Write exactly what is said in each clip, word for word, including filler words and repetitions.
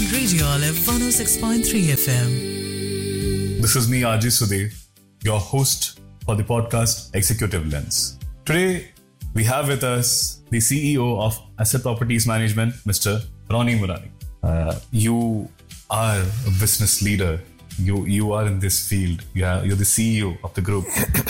Radio Olive one oh six point three F M. This is me, R J Sudev, your host for the podcast Executive Lens. Today, we have with us the C E O of Asset Properties Management, Mister Ronnie Murani. Uh, you are a business leader. You you are in this field. You are, you're the C E O of the group.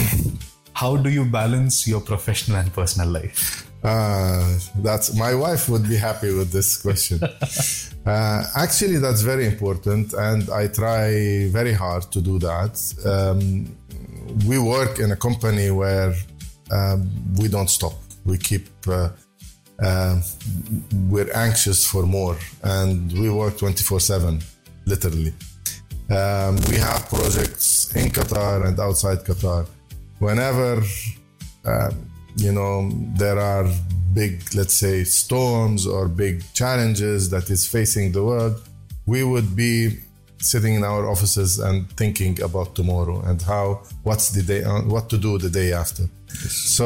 How do you balance your professional and personal life? Uh, that's my wife would be happy with this question. uh, actually, that's very important, and I try very hard to do that. Um, we work in a company where um, we don't stop. We keep. Uh, uh, we're anxious for more, and we work twenty-four seven, literally. Um, we have projects in Qatar and outside Qatar. Whenever. Um, You know, there are big, let's say, storms or big challenges that is facing the world, we would be sitting in our offices and thinking about tomorrow and how, what's the day, what to do the day after. So,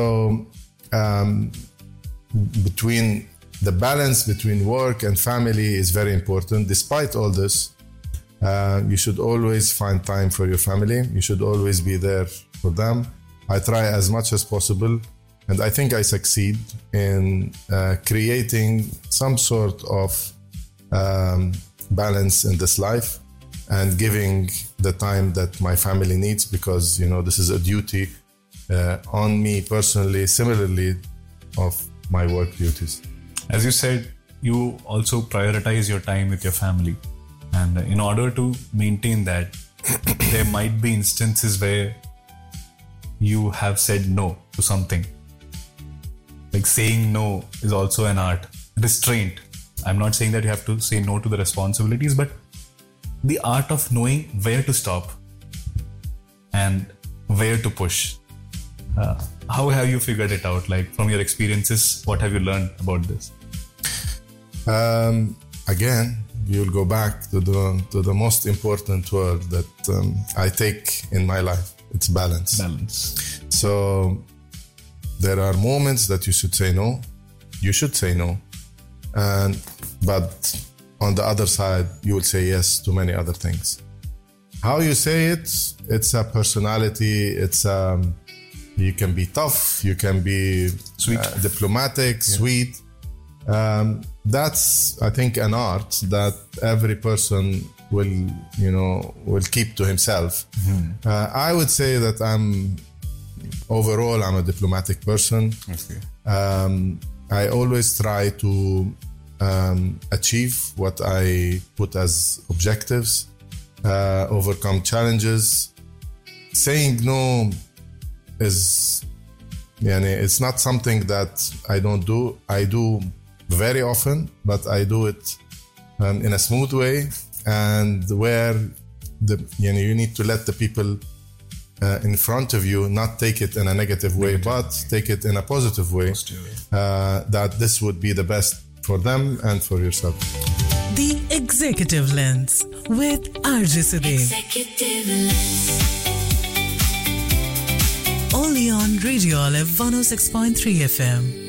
um, between the balance between work and family is very important. Despite all this, uh, you should always find time for your family. You should always be there for them. I try as much as possible. And I think I succeed in uh, creating some sort of um, balance in this life and giving the time that my family needs, because, you know, this is a duty uh, on me personally, similarly of my work duties. As you said, you also prioritize your time with your family. And in order to maintain that, there might be instances where you have said no to something. Like saying no is also an art. Restraint. I'm not saying that you have to say no to the responsibilities, but the art of knowing where to stop and where to push. Uh, how have you figured it out? Like from your experiences, what have you learned about this? Um, again, you'll go back to the to the most important word that um, I take in my life. It's balance. Balance. So there are moments that you should say no. You should say no. And but on the other side, you will say yes to many other things. How you say it, it's a personality. It's um, you can be tough. You can be sweet, uh, diplomatic, yeah. sweet. Um, that's, I think, an art that every person will, you know, will keep to himself. Mm-hmm. Uh, I would say that I'm. Overall, I'm a diplomatic person. Okay. Um, I always try to um, achieve what I put as objectives, uh, overcome challenges. Saying no is, yani, it's not something that I don't do. I do very often, but I do it um, in a smooth way, and where the, yani, you need to let the people Uh, in front of you, not take it in a negative way, negative but way. take it in a positive way, uh, that this would be the best for them and for yourself. The Executive Lens with R J Sudev. Executive Lens. Only on Radio Olive one oh six point three F M.